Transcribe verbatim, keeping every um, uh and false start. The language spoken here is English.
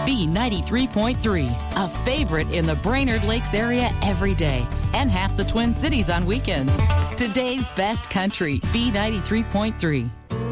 B ninety-three point three, a favorite in the Brainerd Lakes area every day and half the Twin Cities on weekends. Today's best country, B ninety-three point three.